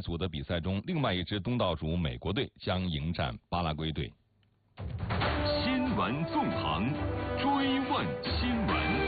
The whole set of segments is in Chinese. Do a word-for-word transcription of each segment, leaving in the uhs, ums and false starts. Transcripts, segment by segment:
组的比赛中，另外一支东道主美国队将迎战巴拉圭队。 新闻纵横，追问新闻。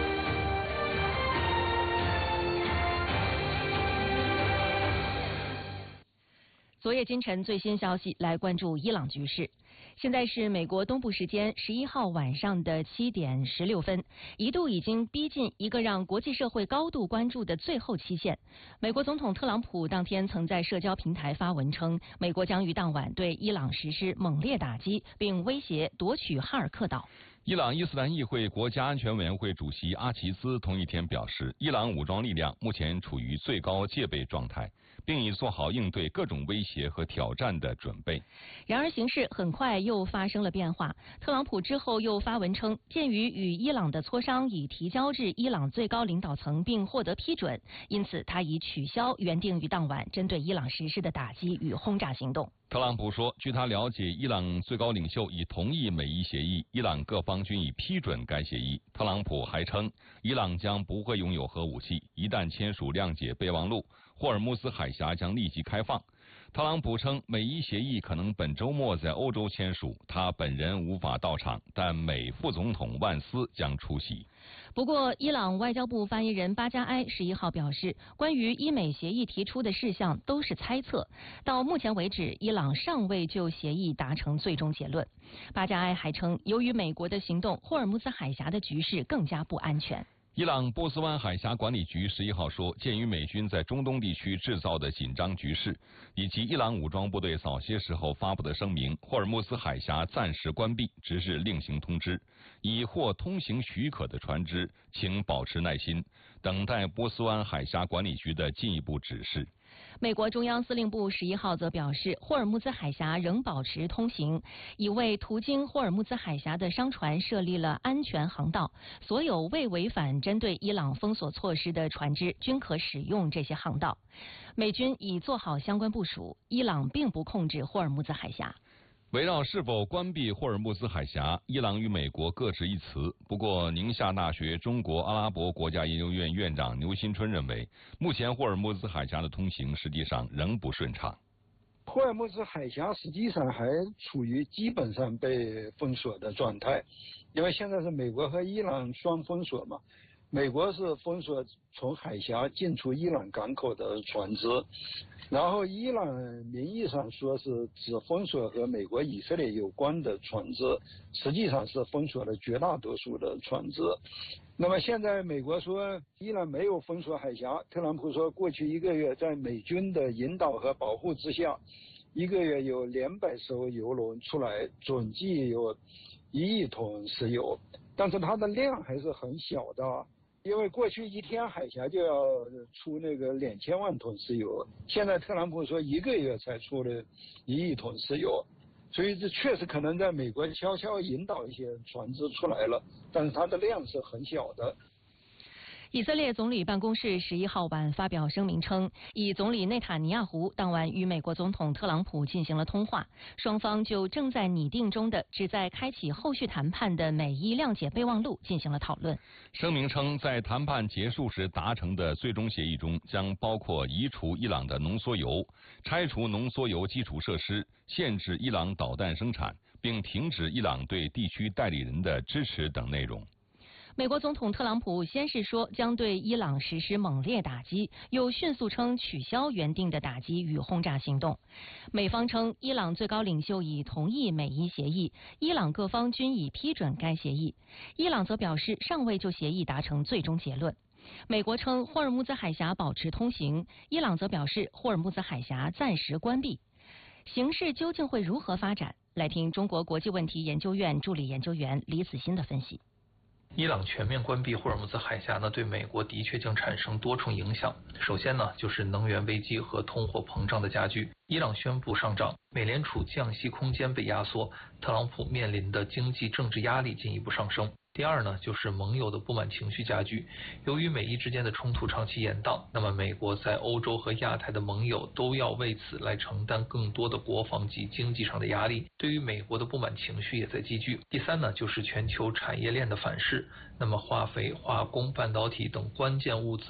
昨夜今晨最新消息，来关注伊朗局势。现在是美国东部时间十一号晚上的七点十六分，一度已经逼近一个让国际社会高度关注的最后期限。美国总统特朗普当天曾在社交平台发文称，美国将于当晚对伊朗实施猛烈打击，并威胁夺取哈尔克岛。 伊朗伊斯兰议会国家安全委员会主席阿齐斯同一天表示，伊朗武装力量目前处于最高戒备状态，并已做好应对各种威胁和挑战的准备。 然而形势很快又发生了变化，特朗普之后又发文称，鉴于与伊朗的磋商已提交至伊朗最高领导层并获得批准，因此他已取消原定于当晚针对伊朗实施的打击与轰炸行动。 特朗普说，据他了解，伊朗最高领袖已同意美伊协议，伊朗各方均已批准该协议。特朗普还称，伊朗将不会拥有核武器，一旦签署谅解备忘录，霍尔木兹海峡将立即开放。特朗普称，美伊协议可能本周末在欧洲签署，他本人无法到场，但美副总统万斯将出席。 不过，伊朗外交部发言人巴加埃十一号表示，关于伊美协议提出的事项都是猜测，到目前为止，伊朗尚未就协议达成最终结论。巴加埃还称，由于美国的行动，霍尔木兹海峡的局势更加不安全。 伊朗波斯湾海峡管理局十一号说，鉴于美军在中东地区制造的紧张局势，以及伊朗武装部队早些时候发布的声明，霍尔木兹海峡暂时关闭，直至另行通知。已获通行许可的船只，请保持耐心，等待波斯湾海峡管理局的进一步指示。 美国中央司令部十一号则表示，霍尔木兹海峡仍保持通行，已为途经霍尔木兹海峡的商船设立了安全航道，所有未违反针对伊朗封锁措施的船只均可使用这些航道。美军已做好相关部署，伊朗并不控制霍尔木兹海峡。 围绕是否关闭霍尔木兹海峡，伊朗与美国各执一词。不过，宁夏大学中国阿拉伯国家研究院院长牛新春认为，目前霍尔木兹海峡的通行实际上仍不顺畅。 霍尔木兹海峡实际上还处于基本上被封锁的状态，因为现在是美国和伊朗双封锁嘛。美国是封锁从海峡进出伊朗港口的船只，然后伊朗名义上说是只封锁和美国以色列有关的船只，实际上是封锁了绝大多数的船只。那么现在美国说伊朗没有封锁海峡，特朗普说过去一个月在美军的引导和保护之下，一个月有两百艘油轮出来，总计有一亿桶石油，但是它的量还是很小的，因为过去一天海峡就要出那个两千万桶石油，现在特朗普说一个月才出了一亿桶石油，所以这确实可能在美国悄悄引导一些船只出来了，但是它的量是很小的。 以色列总理办公室十一号晚发表声明称，以总理内塔尼亚胡当晚与美国总统特朗普进行了通话，双方就正在拟定中的旨在开启后续谈判的美伊谅解备忘录进行了讨论。 声明称，在谈判结束时达成的最终协议中，将包括移除伊朗的浓缩铀、拆除浓缩铀基础设施、限制伊朗导弹生产，并停止伊朗对地区代理人的支持等内容。 美国总统特朗普先是说将对伊朗实施猛烈打击，又迅速称取消原定的打击与轰炸行动。美方称，伊朗最高领袖已同意美伊协议，伊朗各方均已批准该协议。伊朗则表示尚未就协议达成最终结论。美国称霍尔木兹海峡保持通行，伊朗则表示霍尔木兹海峡暂时关闭。形势究竟会如何发展？来听中国国际问题研究院助理研究员李子欣的分析。 伊朗全面关闭霍尔木兹海峡呢，对美国的确将产生多重影响。首先呢，就是能源危机和通货膨胀的加剧。伊朗宣布上涨，美联储降息空间被压缩，特朗普面临的经济政治压力进一步上升。第二呢，就是盟友的不满情绪加剧。由于美伊之间的冲突长期延宕，那么美国在欧洲和亚太的盟友都要为此来承担更多的国防及经济上的压力，对于美国的不满情绪也在积聚。第三呢，就是全球产业链的反噬，那么化肥、化工、半导体等关键物资